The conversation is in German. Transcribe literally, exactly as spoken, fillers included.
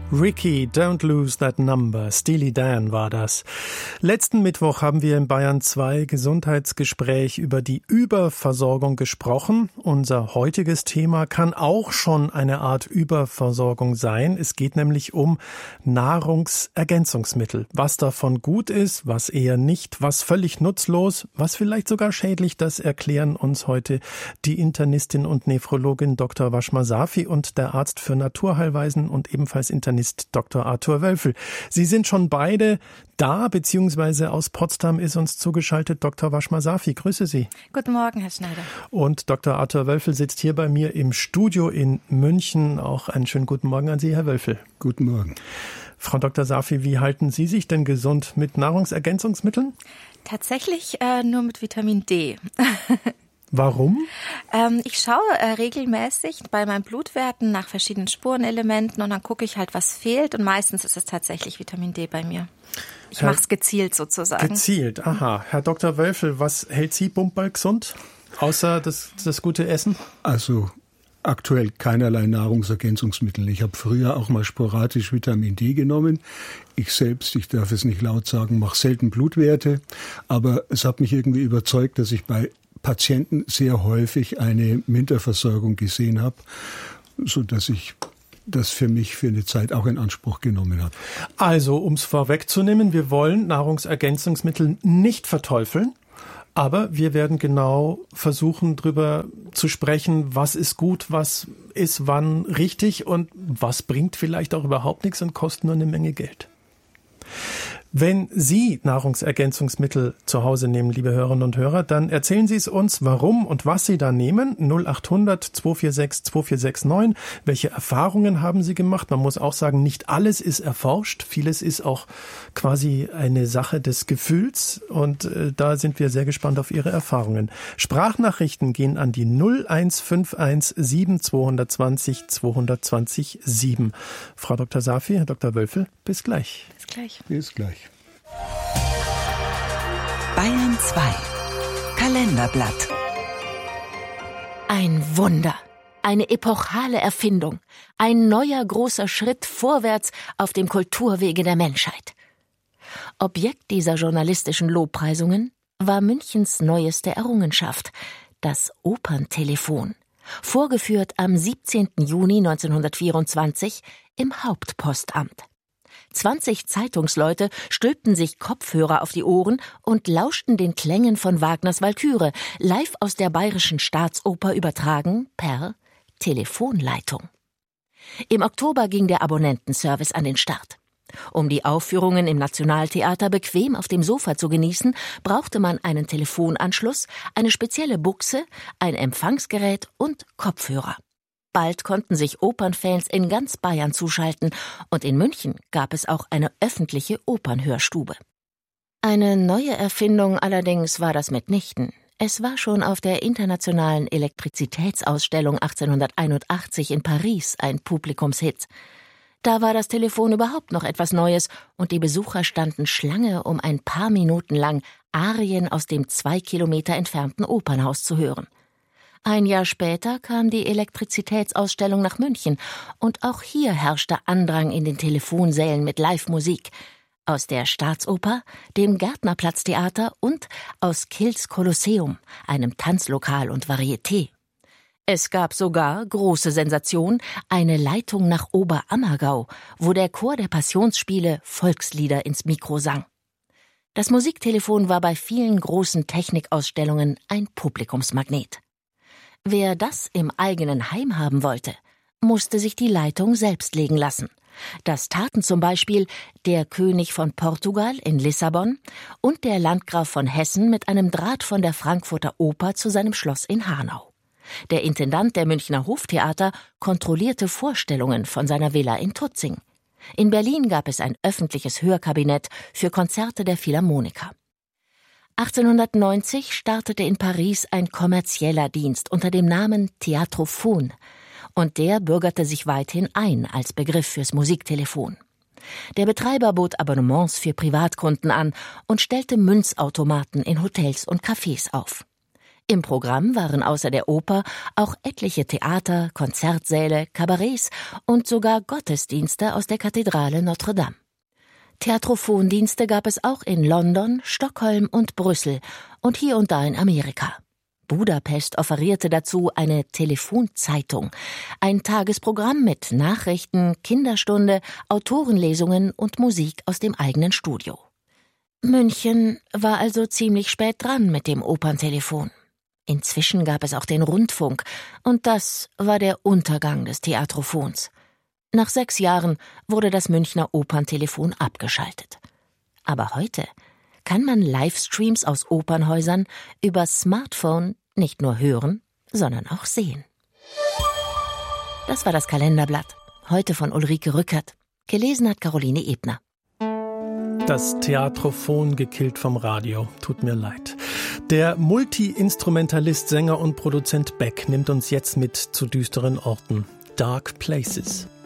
Ricky, don't lose that number. Steely Dan war das. Letzten Mittwoch haben wir in Bayern zwei Gesundheitsgespräch über die Überversorgung gesprochen. Unser heutiges Thema kann auch schon eine Art Überversorgung sein. Es geht nämlich um Nahrungsergänzungsmittel. Was davon gut ist, was eher nicht, was völlig nutzlos, was vielleicht sogar schädlich, das erklären uns heute die Internistin und Nephrologin Doktor Washma Safi und der Arzt für Naturheilweisen und ebenfalls Internist Doktor Arthur Wölfel. Sie sind schon beide da, beziehungsweise aus Potsdam ist uns zugeschaltet Doktor Washma Safi. Grüße Sie. Guten Morgen, Herr Schneider. Und Doktor Arthur Wölfel sitzt hier bei mir im Studio in München. Auch einen schönen guten Morgen an Sie, Herr Wölfel. Guten Morgen. Frau Doktor Safi, wie halten Sie sich denn gesund mit Nahrungsergänzungsmitteln? Tatsächlich äh, nur mit Vitamin D. Warum? Ähm, ich schaue äh, regelmäßig bei meinen Blutwerten nach verschiedenen Spurenelementen und dann gucke ich halt, was fehlt. Und meistens ist es tatsächlich Vitamin D bei mir. Ich mache es gezielt sozusagen. Gezielt, aha. Herr Doktor Wölfel, was hält Sie Bumperl gesund? Außer das, das gute Essen? Also aktuell keinerlei Nahrungsergänzungsmittel. Ich habe früher auch mal sporadisch Vitamin D genommen. Ich selbst, ich darf es nicht laut sagen, mache selten Blutwerte. Aber es hat mich irgendwie überzeugt, dass ich bei Patienten sehr häufig eine Minderversorgung gesehen habe, so dass ich das für mich für eine Zeit auch in Anspruch genommen habe. Also, um es vorwegzunehmen, wir wollen Nahrungsergänzungsmittel nicht verteufeln, aber wir werden genau versuchen, darüber zu sprechen, was ist gut, was ist wann richtig und was bringt vielleicht auch überhaupt nichts und kostet nur eine Menge Geld. Wenn Sie Nahrungsergänzungsmittel zu Hause nehmen, liebe Hörerinnen und Hörer, dann erzählen Sie es uns, warum und was Sie da nehmen. null acht hundert zwei vier sechs zwei vier sechs neun. Welche Erfahrungen haben Sie gemacht? Man muss auch sagen, nicht alles ist erforscht. Vieles ist auch quasi eine Sache des Gefühls. Und äh, da sind wir sehr gespannt auf Ihre Erfahrungen. Sprachnachrichten gehen an die null eins fünf eins sieben zwei zwei null zwei zwei null sieben. Frau Doktor Safi, Herr Doktor Wölfel, bis gleich. Bis gleich. Bis gleich. Bayern zwei. Kalenderblatt. Ein Wunder, eine epochale Erfindung, ein neuer großer Schritt vorwärts auf dem Kulturwege der Menschheit. Objekt dieser journalistischen Lobpreisungen war Münchens neueste Errungenschaft, das Operntelefon, vorgeführt am siebzehnten Juni neunzehnhundertvierundzwanzig im Hauptpostamt. zwanzig Zeitungsleute stülpten sich Kopfhörer auf die Ohren und lauschten den Klängen von Wagners Walküre, live aus der Bayerischen Staatsoper übertragen per Telefonleitung. Im Oktober ging der Abonnentenservice an den Start. Um die Aufführungen im Nationaltheater bequem auf dem Sofa zu genießen, brauchte man einen Telefonanschluss, eine spezielle Buchse, ein Empfangsgerät und Kopfhörer. Bald konnten sich Opernfans in ganz Bayern zuschalten und in München gab es auch eine öffentliche Opernhörstube. Eine neue Erfindung allerdings war das mitnichten. Es war schon auf der internationalen Elektrizitätsausstellung achtzehnhunderteinundachtzig in Paris ein Publikumshit. Da war das Telefon überhaupt noch etwas Neues und die Besucher standen Schlange, um ein paar Minuten lang Arien aus dem zwei Kilometer entfernten Opernhaus zu hören. Ein Jahr später kam die Elektrizitätsausstellung nach München und auch hier herrschte Andrang in den Telefonsälen mit Live-Musik. Aus der Staatsoper, dem Gärtnerplatztheater und aus Kills Kolosseum, einem Tanzlokal und Varieté. Es gab sogar, große Sensation, eine Leitung nach Oberammergau, wo der Chor der Passionsspiele Volkslieder ins Mikro sang. Das Musiktelefon war bei vielen großen Technikausstellungen ein Publikumsmagnet. Wer das im eigenen Heim haben wollte, musste sich die Leitung selbst legen lassen. Das taten zum Beispiel der König von Portugal in Lissabon und der Landgraf von Hessen mit einem Draht von der Frankfurter Oper zu seinem Schloss in Hanau. Der Intendant der Münchner Hoftheater kontrollierte Vorstellungen von seiner Villa in Tutzing. In Berlin gab es ein öffentliches Hörkabinett für Konzerte der Philharmoniker. achtzehnhundertneunzig startete in Paris ein kommerzieller Dienst unter dem Namen Theatrophon und der bürgerte sich weithin ein als Begriff fürs Musiktelefon. Der Betreiber bot Abonnements für Privatkunden an und stellte Münzautomaten in Hotels und Cafés auf. Im Programm waren außer der Oper auch etliche Theater, Konzertsäle, Kabarets und sogar Gottesdienste aus der Kathedrale Notre Dame. Theatrophondienste gab es auch in London, Stockholm und Brüssel und hier und da in Amerika. Budapest offerierte dazu eine Telefonzeitung, ein Tagesprogramm mit Nachrichten, Kinderstunde, Autorenlesungen und Musik aus dem eigenen Studio. München war also ziemlich spät dran mit dem Operntelefon. Inzwischen gab es auch den Rundfunk, und das war der Untergang des Theatrophons. Nach sechs Jahren wurde das Münchner Operntelefon abgeschaltet. Aber heute kann man Livestreams aus Opernhäusern über Smartphone nicht nur hören, sondern auch sehen. Das war das Kalenderblatt, heute von Ulrike Rückert. Gelesen hat Caroline Ebner. Das Theatrophon gekillt vom Radio. Tut mir leid. Der Multi-Instrumentalist, Sänger und Produzent Beck nimmt uns jetzt mit zu düsteren Orten. Dark Places.